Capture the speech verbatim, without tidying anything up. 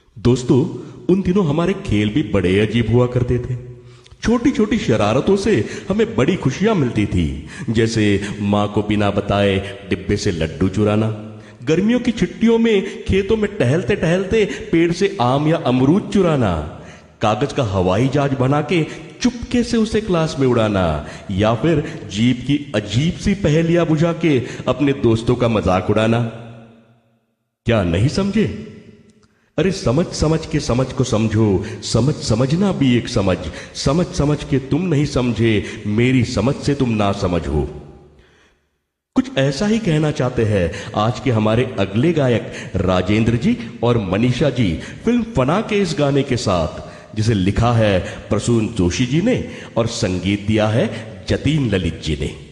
दोस्तों, उन दिनों हमारे खेल भी बड़े अजीब हुआ करते थे। छोटी छोटी शरारतों से हमें बड़ी खुशियां मिलती थी, जैसे मां को बिना बताए डिब्बे से लड्डू चुराना, गर्मियों की छुट्टियों में खेतों में टहलते टहलते पेड़ से आम या अमरूद चुराना, कागज का हवाई जहाज बना के चुपके से उसे क्लास में उड़ाना, या फिर जीप की अजीब सी पहेलियां बुझा के अपने दोस्तों का मजाक उड़ाना। क्या नहीं समझे? अरे समझ समझ के समझ को समझो, समझ समझना भी एक समझ, समझ समझ के तुम नहीं समझे, मेरी समझ से तुम ना समझ हो। कुछ ऐसा ही कहना चाहते हैं आज के हमारे अगले गायक राजेंद्र जी और मनीषा जी फिल्म फना के इस गाने के साथ, जिसे लिखा है प्रसून जोशी जी ने और संगीत दिया है जतीन ललित जी ने।